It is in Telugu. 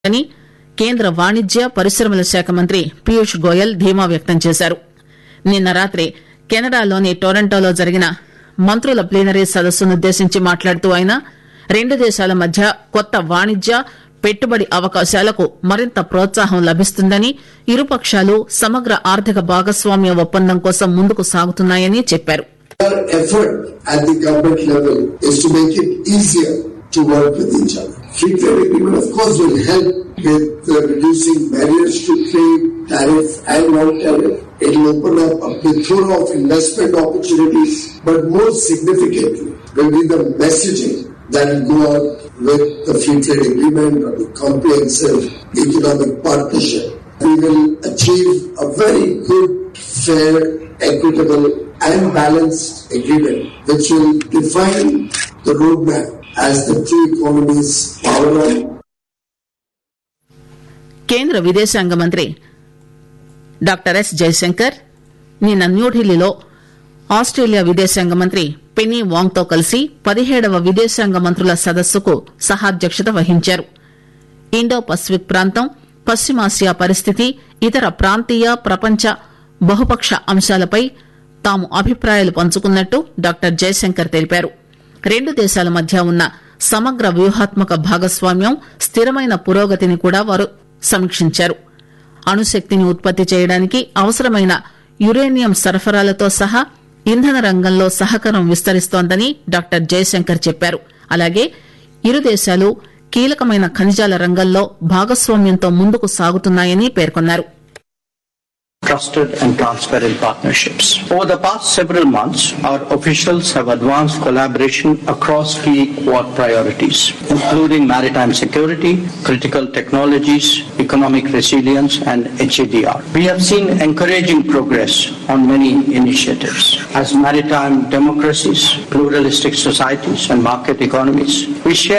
అని కేంద్ర వాణిజ్య పరిశ్రమల శాఖ మంత్రి పీయూష్ గోయల్ ధీమా వ్యక్తం చేశారు. నిన్న రాత్రి కెనడాలోని టొరంటోలో జరిగిన మంత్రుల ప్లీనరీ సదస్సునుద్దేశించి మాట్లాడుతూ ఆయన రెండు దేశాల మధ్య కొత్త వాణిజ్య పెట్టుబడి అవకాశాలకు మరింత ప్రోత్సాహం లభిస్తుందని, ఇరుపక్షాలు సమగ్ర ఆర్థిక భాగస్వామ్య ఒప్పందం కోసం ముందుకు సాగుతున్నాయని చెప్పారు. Our effort at the government level is to make it easier to work with each other. Free trade agreement, of course, will help with reducing barriers to trade, tariff and non-tariff. It will open up a plethora of investment opportunities, but more significantly will be the messaging that will go out with the free trade agreement or the comprehensive economic partnership. We will achieve a very good, fair, equitable and balanced agreement which will define the roadmap as the two economies power on. కేంద్ర విదేశాంగ మంత్రి డాక్టర్ ఎస్ జయశంకర్ నిన్న న్యూఢిల్లీలో ఆస్ట్రేలియా విదేశాంగ మంత్రి పెనీ వాంగ్ తో కలిసి 17వ విదేశాంగ మంత్రుల సదస్సుకు సహాధ్యక్షత వహించారు. ఇండో పసిఫిక్ ప్రాంతం, పశ్చిమాసియా పరిస్థితి, ఇతర ప్రాంతీయ ప్రపంచ బహుపక్ష అంశాలపై తాము అభిప్రాయాలు పంచుకున్నట్టు డాక్టర్ జయశంకర్ తెలిపారు. రెండు దేశాల మధ్య ఉన్న సమగ్ర వ్యూహాత్మక భాగస్వామ్యం, స్థిరమైన పురోగతిని కూడా వారు సమీక్షించారు. అణుశక్తిని ఉత్పత్తి చేయడానికి అవసరమైన యురేనియం సరఫరాలతో సహా ఇంధన రంగంలో సహకారం విస్తరిస్తోందని డాక్టర్ జయశంకర్ చెప్పారు. అలాగే ఇరు దేశాలు కీలకమైన ఖనిజాల రంగంలో భాగస్వామ్యంతో ముందుకు సాగుతున్నాయని పేర్కొన్నారు. Trusted and transparent partnerships. Over the past several months, our officials have advanced collaboration across key Quad priorities, including maritime security, critical technologies, economic resilience, and HADR. We have seen encouraging progress on many initiatives. As maritime democracies, pluralistic societies, and market economies, we share